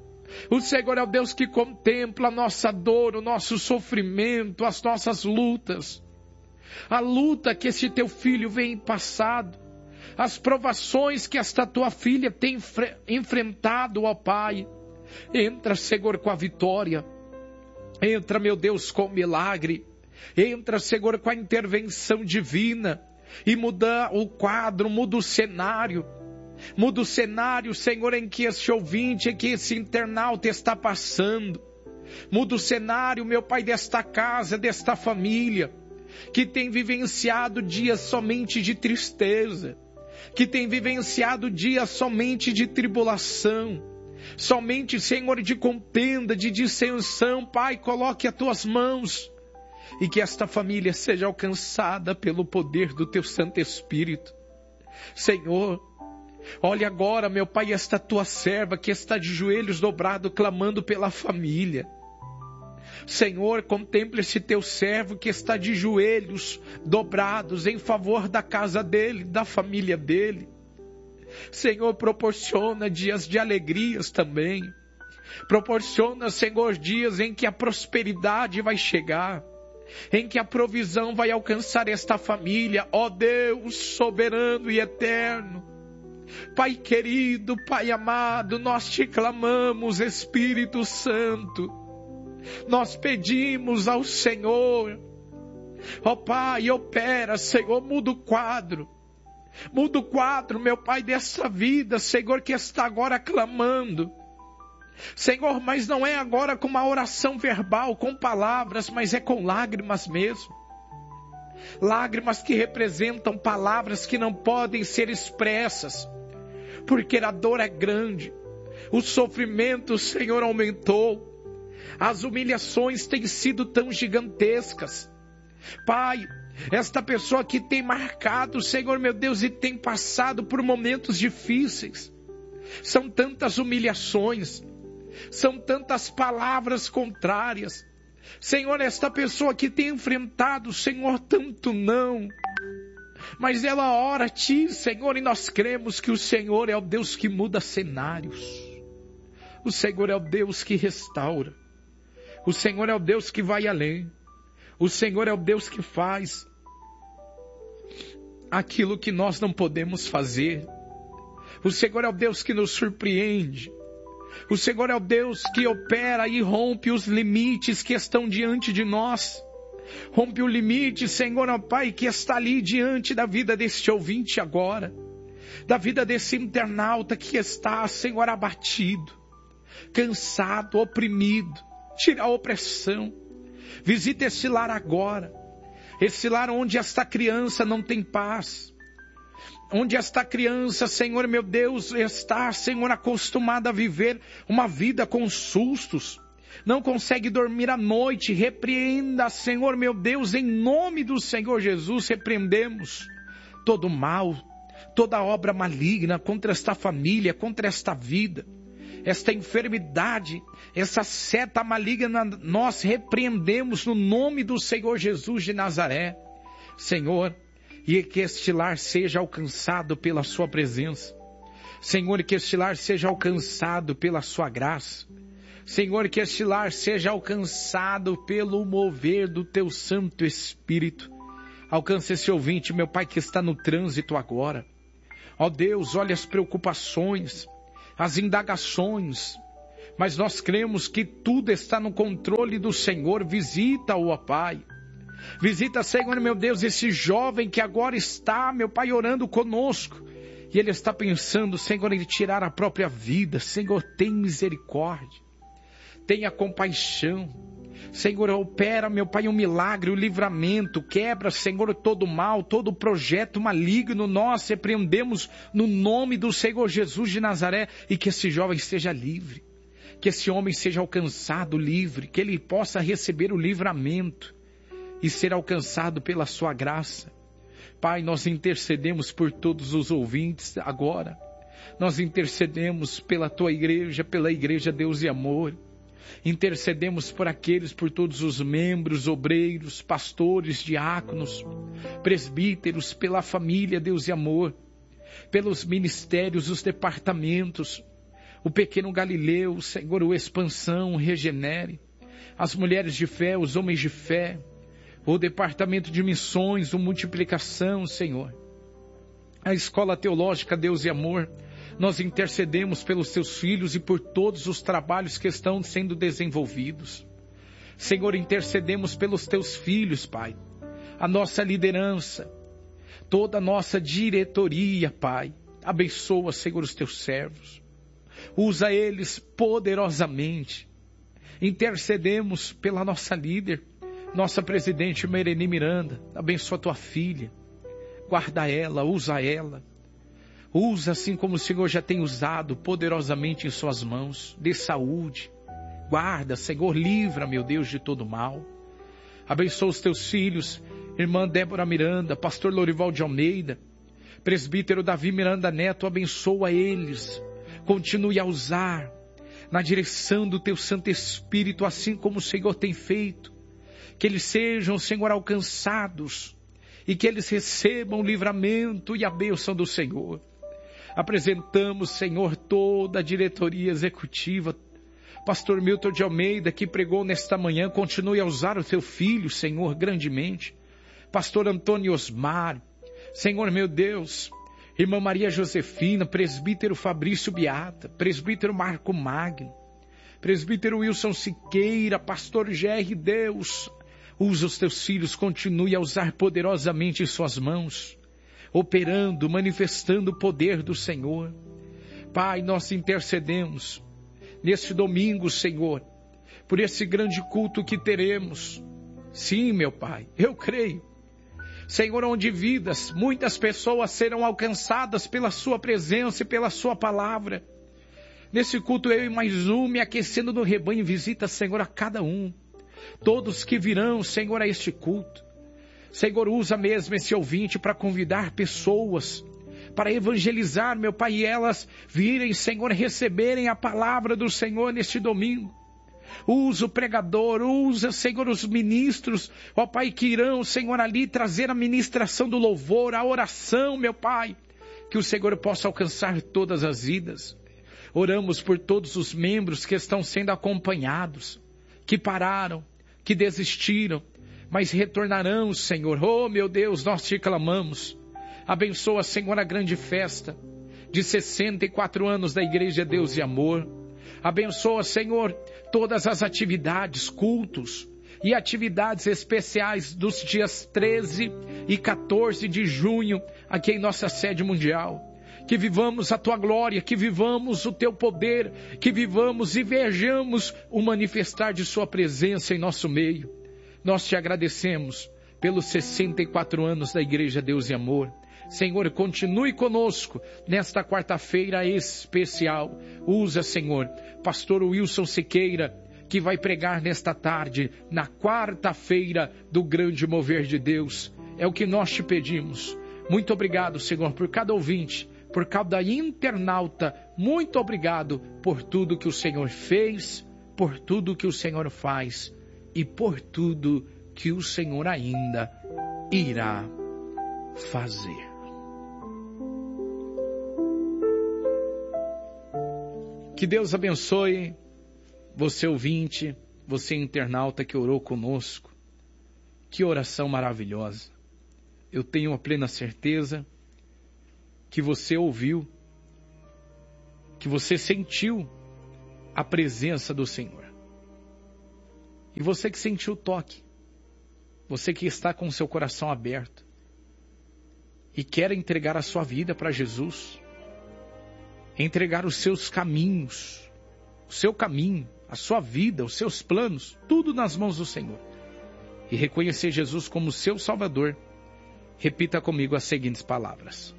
O Senhor é o Deus que contempla a nossa dor, o nosso sofrimento, as nossas lutas. A luta que esse teu filho vem passado. As provações que esta tua filha tem enfrentado, ó Pai. Entra, Senhor, com a vitória. Entra, meu Deus, com o milagre. Entra, Senhor, com a intervenção divina. E muda o quadro, muda o cenário. Muda o cenário, Senhor, em que esse ouvinte, em que esse internauta está passando. Muda o cenário, meu Pai, desta casa, desta família, que tem vivenciado dias somente de tristeza, que tem vivenciado dias somente de tribulação, somente, Senhor, de contenda, de dissensão. Pai, coloque as tuas mãos e que esta família seja alcançada pelo poder do teu Santo Espírito. Senhor, olha agora, meu Pai, esta tua serva que está de joelhos dobrados clamando pela família. Senhor, contemple esse teu servo que está de joelhos dobrados em favor da casa dele, da família dele. Senhor, proporciona dias de alegrias também. Proporciona, Senhor, dias em que a prosperidade vai chegar, em que a provisão vai alcançar esta família. Ó Deus soberano e eterno, Pai querido, Pai amado, nós te clamamos, Espírito Santo. Nós pedimos ao Senhor, ó Pai, opera, Senhor, muda o quadro. Muda o quadro, meu Pai, dessa vida, Senhor, que está agora clamando. Senhor, mas não é agora com uma oração verbal, com palavras, mas é com lágrimas mesmo. Lágrimas que representam palavras que não podem ser expressas, porque a dor é grande, o sofrimento, Senhor, aumentou, as humilhações têm sido tão gigantescas. Pai, esta pessoa que tem marcado, Senhor meu Deus, e tem passado por momentos difíceis, são tantas humilhações, são tantas palavras contrárias. Senhor, esta pessoa que tem enfrentado, Senhor, tanto não, mas ela ora a Ti, Senhor, e nós cremos que o Senhor é o Deus que muda cenários. O Senhor é o Deus que restaura. O Senhor é o Deus que vai além. O Senhor é o Deus que faz aquilo que nós não podemos fazer. O Senhor é o Deus que nos surpreende. O Senhor é o Deus que opera e rompe os limites que estão diante de nós. Rompe o limite, Senhor, ó Pai, que está ali diante da vida deste ouvinte agora. Da vida desse internauta que está, Senhor, abatido, cansado, oprimido. Tira a opressão. Visita esse lar agora. Esse lar onde esta criança não tem paz. Onde esta criança, Senhor meu Deus, está, Senhor, acostumada a viver uma vida com sustos. Não consegue dormir à noite. Repreenda, Senhor meu Deus, em nome do Senhor Jesus, repreendemos todo mal, toda obra maligna contra esta família, contra esta vida. Esta enfermidade, essa seta maligna, nós repreendemos no nome do Senhor Jesus de Nazaré. Senhor, e que este lar seja alcançado pela sua presença. Senhor, que este lar seja alcançado pela sua graça. Senhor, que este lar seja alcançado pelo mover do teu Santo Espírito. Alcance esse ouvinte, meu Pai, que está no trânsito agora. Ó Deus, olha as preocupações, as indagações, mas nós cremos que tudo está no controle do Senhor. Visita-o, ó Pai. Visita, Senhor, meu Deus, esse jovem que agora está, meu Pai, orando conosco. E ele está pensando, Senhor, em tirar a própria vida. Senhor, tem misericórdia. Tenha compaixão. Senhor, opera, meu Pai, um milagre, um livramento. Quebra, Senhor, todo mal, todo projeto maligno. Nós repreendemos no nome do Senhor Jesus de Nazaré. E que esse jovem seja livre. Que esse homem seja alcançado livre. Que ele possa receber o livramento e ser alcançado pela sua graça. Pai, nós intercedemos por todos os ouvintes agora. Nós intercedemos pela tua igreja, pela igreja Deus e Amor. Intercedemos por todos os membros, obreiros, pastores, diáconos, presbíteros, pela família Deus e Amor, pelos ministérios, os departamentos, o Pequeno Galileu, Senhor, o Expansão, o Regenere, as mulheres de fé, os homens de fé, o departamento de missões, o Multiplicação, Senhor, a Escola Teológica Deus e Amor. Nós intercedemos pelos teus filhos e por todos os trabalhos que estão sendo desenvolvidos. Senhor, intercedemos pelos teus filhos, Pai. A nossa liderança, toda a nossa diretoria, Pai. Abençoa, Senhor, os teus servos. Usa eles poderosamente. Intercedemos pela nossa líder, nossa presidente Mereni Miranda. Abençoa tua filha. Guarda ela, usa ela. Usa assim como o Senhor já tem usado poderosamente em suas mãos. Dê saúde. Guarda, Senhor, livra, meu Deus, de todo mal. Abençoa os teus filhos, irmã Débora Miranda, pastor Lorival de Almeida, presbítero Davi Miranda Neto. Abençoa eles. Continue a usar na direção do teu Santo Espírito, assim como o Senhor tem feito. Que eles sejam, Senhor, alcançados e que eles recebam o livramento e a bênção do Senhor. Apresentamos, Senhor, toda a diretoria executiva. Pastor Milton de Almeida, que pregou nesta manhã, continue a usar o teu filho, Senhor, grandemente. Pastor Antônio Osmar, Senhor, meu Deus, irmã Maria Josefina, presbítero Fabrício Beata, presbítero Marco Magno, presbítero Wilson Siqueira, pastor G.R. Deus. Usa os teus filhos, continue a usar poderosamente em suas mãos, operando, manifestando o poder do Senhor. Pai, nós intercedemos neste domingo, Senhor, por esse grande culto que teremos. Sim, meu Pai, eu creio, Senhor, onde muitas pessoas serão alcançadas pela sua presença e pela sua palavra. Nesse culto, eu e mais um, me aquecendo no rebanho, visita, Senhor, a cada um. Todos que virão, Senhor, a este culto. Senhor, usa mesmo esse ouvinte para convidar pessoas, para evangelizar, meu Pai, e elas virem, Senhor, receberem a palavra do Senhor neste domingo. Usa o pregador, usa, Senhor, os ministros, ó Pai, que irão, Senhor, ali trazer a ministração do louvor, a oração, meu Pai, que o Senhor possa alcançar todas as vidas. Oramos por todos os membros que estão sendo acompanhados, que pararam, que desistiram, mas retornarão, Senhor. Oh, meu Deus, nós te clamamos. Abençoa, Senhor, a grande festa de 64 anos da Igreja Deus e Amor. Abençoa, Senhor, todas as atividades, cultos e atividades especiais dos dias 13 e 14 de junho, aqui em nossa sede mundial. Que vivamos a tua glória, que vivamos o teu poder, que vivamos e vejamos o manifestar de sua presença em nosso meio. Nós te agradecemos pelos 64 anos da Igreja Deus e Amor. Senhor, continue conosco nesta quarta-feira especial. Usa, Senhor, pastor Wilson Siqueira, que vai pregar nesta tarde, na quarta-feira do grande mover de Deus. É o que nós te pedimos. Muito obrigado, Senhor, por cada ouvinte, por cada internauta. Muito obrigado por tudo que o Senhor fez, por tudo que o Senhor faz e por tudo que o Senhor ainda irá fazer. Que Deus abençoe você ouvinte, você internauta que orou conosco. Que oração maravilhosa. Eu tenho a plena certeza que você ouviu, que você sentiu a presença do Senhor. E você que sentiu o toque, você que está com o seu coração aberto e quer entregar a sua vida para Jesus, entregar os seus caminhos, o seu caminho, a sua vida, os seus planos, tudo nas mãos do Senhor, e reconhecer Jesus como seu Salvador, repita comigo as seguintes palavras: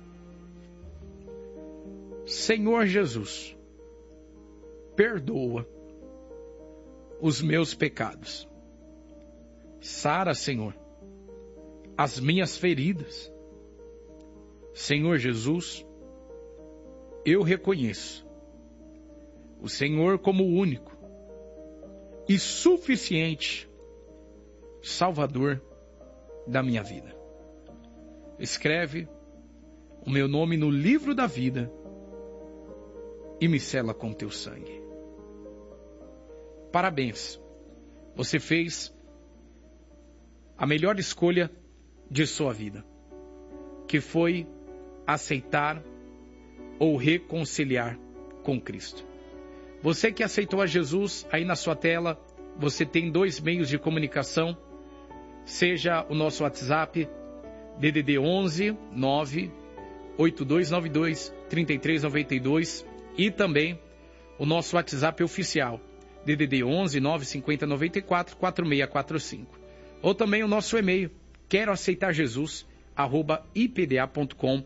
Senhor Jesus, perdoa os meus pecados. Sara, Senhor, as minhas feridas. Senhor Jesus, eu reconheço o Senhor como o único e suficiente Salvador da minha vida. Escreve o meu nome no livro da vida e me sela com teu sangue. Parabéns, você fez a melhor escolha de sua vida, que foi aceitar ou reconciliar com Cristo. Você que aceitou a Jesus, aí na sua tela, você tem 2 meios de comunicação, seja o nosso WhatsApp, DDD 11 9 8292 3392, e também o nosso WhatsApp oficial, DDD 11 950 94 4645. Ou também o nosso e-mail, quero aceitar Jesus, @ipda.com.br.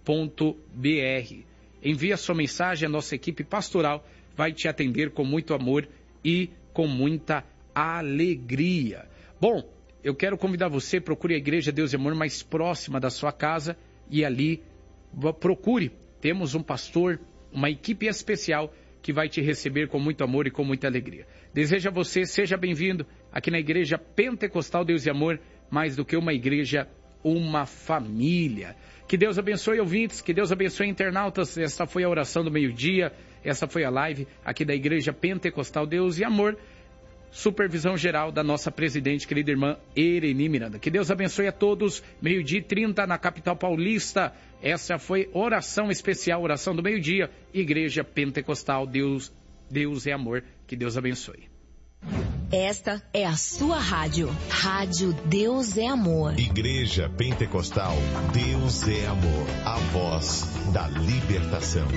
Envie a sua mensagem, a nossa equipe pastoral vai te atender com muito amor e com muita alegria. Bom, eu quero convidar você, procure a Igreja Deus e Amor mais próxima da sua casa e ali procure. Temos um pastor, uma equipe especial que vai te receber com muito amor e com muita alegria. Desejo a você, seja bem-vindo aqui na Igreja Pentecostal Deus e Amor, mais do que uma igreja, uma família. Que Deus abençoe ouvintes, que Deus abençoe internautas. Essa foi a oração do meio-dia, essa foi a live aqui da Igreja Pentecostal Deus e Amor, supervisão geral da nossa presidente, querida irmã Ereni Miranda. Que Deus abençoe a todos, 12h30 na capital paulista. Essa foi oração especial, oração do meio-dia, Igreja Pentecostal Deus é Amor. Que Deus abençoe. Esta é a sua rádio. Rádio Deus é Amor. Igreja Pentecostal Deus é Amor. A voz da libertação.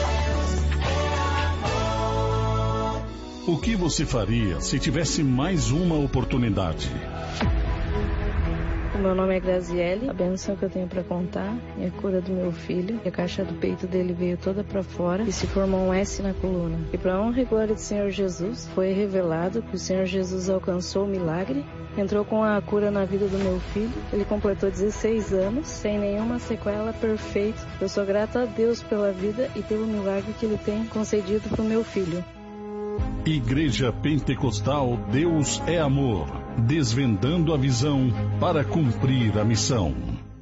O que você faria se tivesse mais uma oportunidade? O meu nome é Graziele. A bênção que eu tenho para contar é a cura do meu filho. A caixa do peito dele veio toda para fora e se formou um S na coluna. E para a honra e glória do Senhor Jesus, foi revelado que o Senhor Jesus alcançou o milagre, entrou com a cura na vida do meu filho. Ele completou 16 anos, sem nenhuma sequela, perfeito. Eu sou grata a Deus pela vida e pelo milagre que Ele tem concedido para o meu filho. Igreja Pentecostal Deus é Amor, desvendando a visão para cumprir a missão.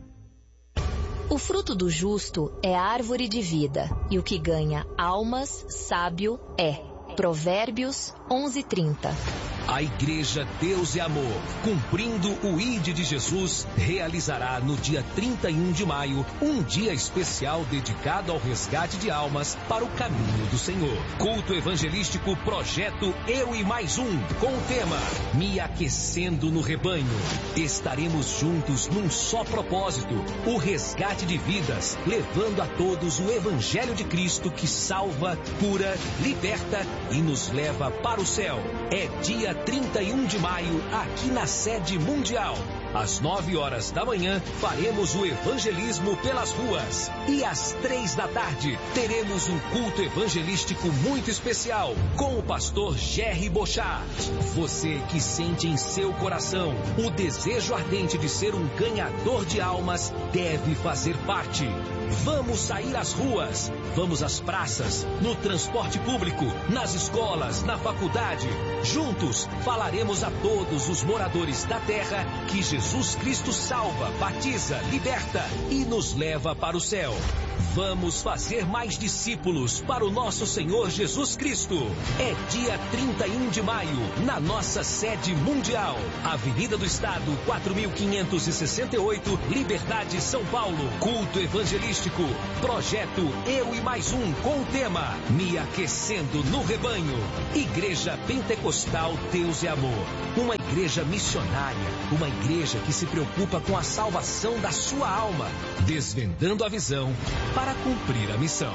O fruto do justo é a árvore de vida, e o que ganha almas, sábio é. Provérbios 11:30. A Igreja Deus é Amor, cumprindo o ID de Jesus, realizará no dia 31 de maio um dia especial dedicado ao resgate de almas para o caminho do Senhor. Culto evangelístico Projeto Eu e Mais Um, com o tema Me Aquecendo no Rebanho. Estaremos juntos num só propósito, o resgate de vidas, levando a todos o Evangelho de Cristo que salva, cura, liberta e nos leva para o céu. É dia 31 de maio, aqui na sede mundial. Às 9 horas da manhã, faremos o evangelismo pelas ruas. E às 3 da tarde, teremos um culto evangelístico muito especial, com o pastor Jerry Bochart. Você que sente em seu coração o desejo ardente de ser um ganhador de almas, deve fazer parte. Vamos sair às ruas, vamos às praças, no transporte público, nas escolas, na faculdade. Juntos falaremos a todos os moradores da terra que Jesus Cristo salva, batiza, liberta e nos leva para o céu. Vamos fazer mais discípulos para o nosso Senhor Jesus Cristo. É dia 31 de maio, na nossa sede mundial. Avenida do Estado, 4568, Liberdade, São Paulo. Culto evangelístico. Projeto Eu e Mais Um, com o tema Me Aquecendo no Rebanho. Igreja Pentecostal Deus é Amor. Uma igreja missionária. Uma igreja que se preocupa com a salvação da sua alma. Desvendando a visão para cumprir a missão.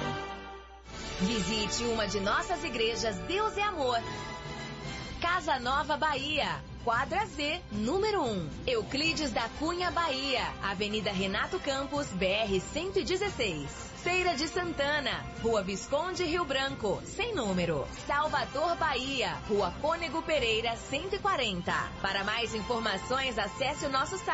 Visite uma de nossas igrejas Deus é Amor. Casa Nova, Bahia. Quadra Z, número 1. Euclides da Cunha, Bahia. Avenida Renato Campos, BR 116. Feira de Santana, Rua Visconde, Rio Branco, sem número. Salvador, Bahia. Rua Cônego Pereira, 140. Para mais informações, acesse o nosso site